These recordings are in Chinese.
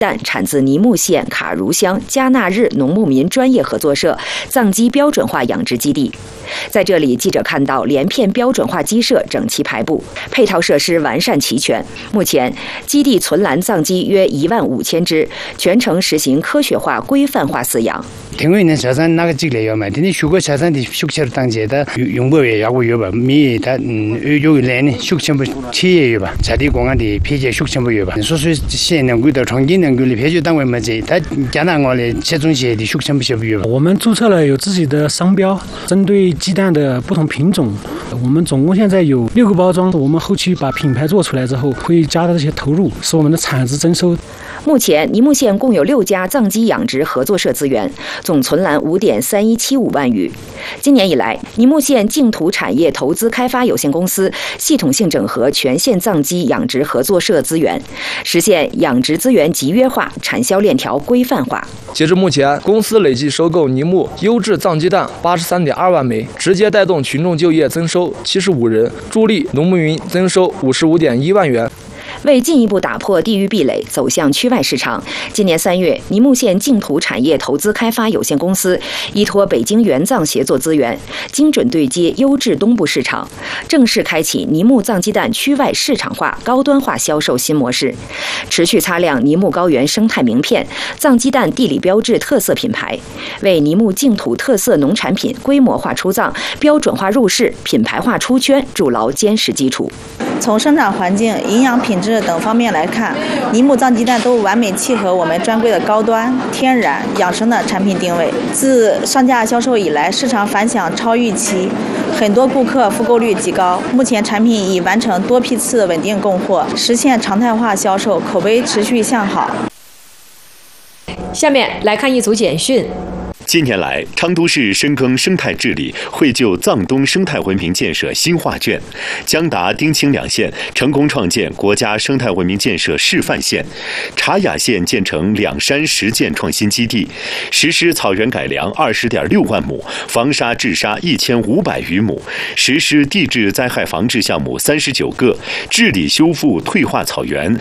蛋产自尼木县卡如乡加纳日农牧民专业合作社藏鸡标准化养殖基地。在这里，记者看到连片标准化鸡舍整齐排布，配套设施完善齐全。目前，基地存栏藏鸡约15000只，全程实行科学化、规范化饲养。 天下山那个鸡类要买，天如果下山的休息当街的用不为要有吧，米的有来呢休息不企业有吧，在地公安的批节休息不有吧，所以县能够的创建能够的批决单位嘛这，他加拿我的切中些的休息不些不有吧。 我们注册了有自己的商标，针对鸡蛋的不同品种，我们总共现在有6个包装，我们后期把品牌做出来之后，会加大这些投入，使我们的产值增收。 目前，尼木县共有6家藏鸡养殖合作社资源，总存栏5.3175万余。今年以来，尼木县净土产业投资开发有限公司系统性整合全县藏鸡养殖合作社资源，实现养殖资源集约化、产销链条规范化。 截至目前，公司累计收购尼木优质藏鸡蛋83.2万枚，直接带动群众就业增收75人，助力农牧民增收55.1万元。 为进一步打破地域壁垒，走向区外市场，今年3月，尼木县净土产业投资开发有限公司依托北京援藏协作资源，精准对接优质东部市场，正式开启尼木藏鸡蛋区外市场化、高端化销售新模式，持续擦亮尼木高原生态名片、藏鸡蛋地理标志特色品牌，为尼木净土特色农产品规模化出藏、标准化入市、品牌化出圈筑牢坚实基础。 从生产环境、营养品质等方面来看，尼木藏鸡蛋都完美契合我们专柜的高端、天然、养生的产品定位。自上架销售以来，市场反响超预期，很多顾客复购率极高。目前产品已完成多批次稳定供货，实现常态化销售，口碑持续向好。 下面来看一组简讯。 近年来，昌都市深耕生态治理，绘就藏东生态文明建设新画卷。江达、丁青2县成功创建国家生态文明建设示范县，茶雅县建成2山实践创新基地，实施草原改良20.6万亩，防沙治沙1500余亩，实施地质灾害防治项目39个，治理修复退化草原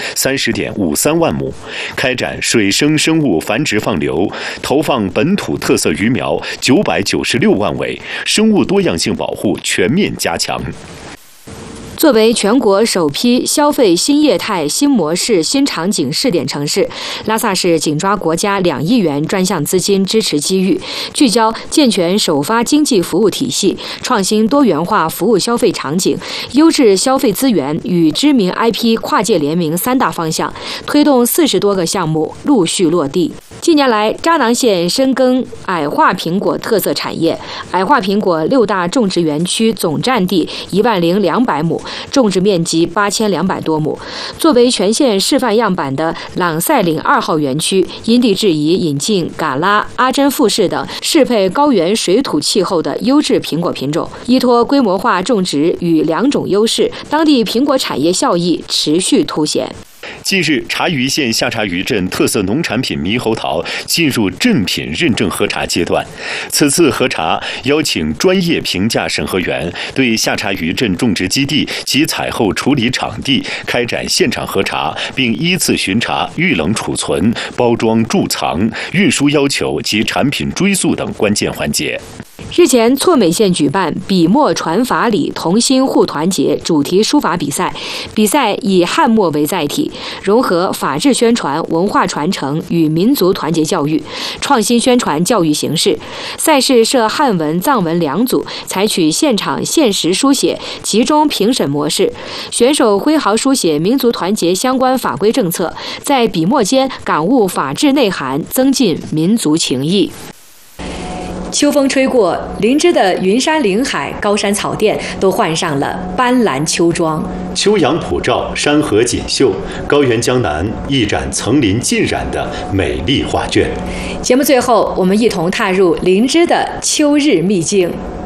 30.53万亩，开展水生生物繁殖放流，投放本土特色鱼苗996万尾，生物多样性保护全面加强。 作为全国首批消费新业态、新模式、新场景试点城市，拉萨市紧抓国家2亿元专项资金支持机遇，聚焦健全首发经济服务体系，创新多元化服务消费场景、优质消费资源与知名 IP 跨界联名3大方向，推动40多个项目陆续落地。近年来，扎囊县深耕矮化苹果特色产业，矮化苹果6大种植园区总占地10200亩，种植面积8200多亩。作为全县示范样板的朗赛岭2号园区，因地制宜引进嘎拉、阿珍富士等适配高原水土气候的优质苹果品种，依托规模化种植与2种优势，当地苹果产业效益持续凸显。 近日，茶余县下茶渔镇特色农产品猕猴桃进入镇品认证核查阶段。此次核查邀请专业评价审核员对下茶渔镇种植基地及采后处理场地开展现场核查，并依次巡查预冷储存、包装贮藏、运输要求及产品追溯等关键环节。 日前，错美县举办笔墨传法理，同心护团结主题书法比赛。比赛以汉墨为载体，融合法治宣传、文化传承与民族团结教育，创新宣传教育形式。赛事设汉文、藏文2组，采取现场限时书写、集中评审模式。选手挥毫书写民族团结相关法规政策，在笔墨间感悟法治内涵，增进民族情谊。秋风吹过，林芝的云山林海、高山草甸都换上了斑斓秋装。 秋阳普照，山河锦绣，高原江南一展层林尽染的美丽画卷。 节目最后，我们一同踏入林芝的秋日秘境。